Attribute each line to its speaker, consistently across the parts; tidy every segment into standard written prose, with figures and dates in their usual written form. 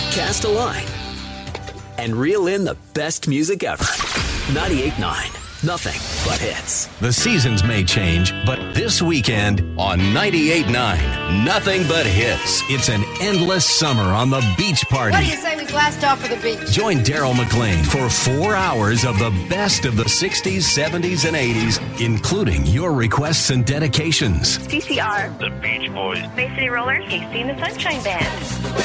Speaker 1: cast a line, and reel in the best music ever. 98.9. Nothing but hits.
Speaker 2: The seasons may change, but this weekend on 98.9, Nothing But Hits. It's an endless summer on the beach party.
Speaker 3: What do you say we blast off for the beach?
Speaker 2: Join Daryl McLean for 4 hours of the best of the 60s, 70s, and 80s, including your requests and dedications.
Speaker 4: CCR,
Speaker 5: The Beach Boys,
Speaker 4: Bay City Rollers, Casey and the Sunshine Band.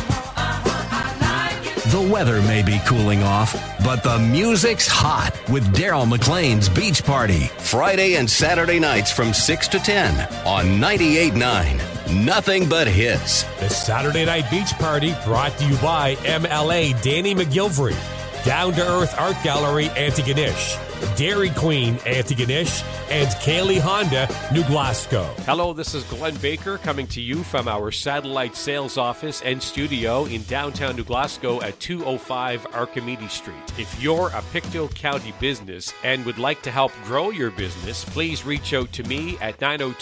Speaker 2: The weather may be cooling off, but the music's hot with Daryl McLean's Beach Party. Friday and Saturday nights from 6 to 10 on 98.9. Nothing But Hits.
Speaker 6: The Saturday Night Beach Party brought to you by MLA Danny McGilvery, Down to Earth Art Gallery Antigonish, Dairy Queen Antigonish, and Kaylee Honda New Glasgow.
Speaker 7: Hello, this is Glenn Baker coming to you from our satellite sales office and studio in downtown New Glasgow at 205 Archimedes Street. If you're a Pictou County business and would like to help grow your business, please reach out to me at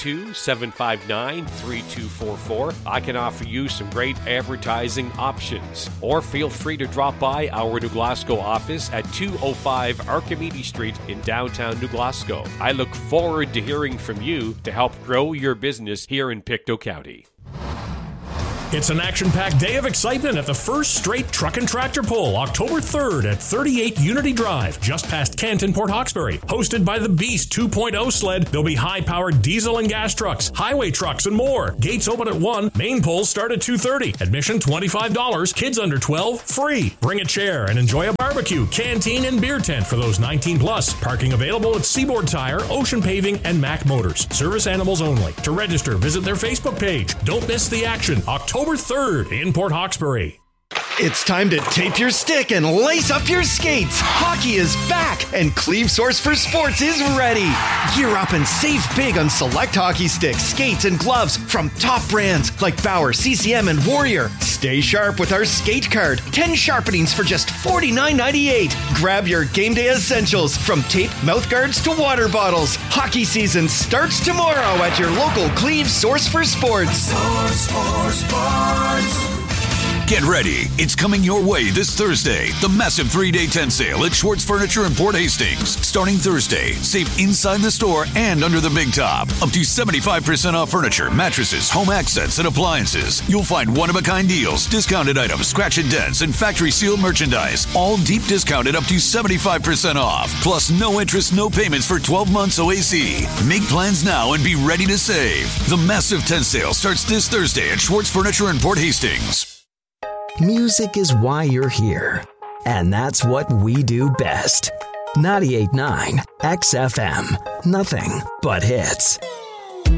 Speaker 7: 902-759-3244. I can offer you some great advertising options. Or feel free to drop by our New Glasgow office at 205 Archimedes Street in downtown New Glasgow. I look forward to hearing from you to help grow your business here in Pictou County.
Speaker 8: It's an action-packed day of excitement at the First Straight Truck and Tractor Pull, October 3rd at 38 Unity Drive, just past Kent in Port Hawkesbury. Hosted by the Beast 2.0 sled, there'll be high-powered diesel and gas trucks, highway trucks, and more. Gates open at 1, main pulls start at 2:30. Admission $25, kids under 12, free. Bring a chair and enjoy a barbecue, canteen, and beer tent for those 19+. Parking available at Seaboard Tire, Ocean Paving, and Mac Motors. Service animals only. To register, visit their Facebook page. Don't miss the action. October 3rd in Port Hawkesbury.
Speaker 9: It's time to tape your stick and lace up your skates. Hockey is back, and Cleve Source for Sports is ready. Gear up and save big on select hockey sticks, skates, and gloves from top brands like Bauer, CCM, and Warrior. Stay sharp with our skate card. 10 sharpenings for just $49.98. Grab your game day essentials from tape, mouth guards to water bottles. Hockey season starts tomorrow at your local Cleve Source for Sports.
Speaker 10: Source for Sports.
Speaker 11: Get ready. It's coming your way this Thursday. The massive 3-day tent sale at Schwartz Furniture in Port Hastings. Starting Thursday, save inside the store and under the big top. Up to 75% off furniture, mattresses, home accents, and appliances. You'll find one-of-a-kind deals, discounted items, scratch and dents, and factory sealed merchandise. All deep discounted up to 75% off. Plus no interest, no payments for 12 months OAC. Make plans now and be ready to save. The massive tent sale starts this Thursday at Schwartz Furniture in Port Hastings.
Speaker 1: Music is why you're here. And that's what we do best. 98.9 XFM. Nothing but hits.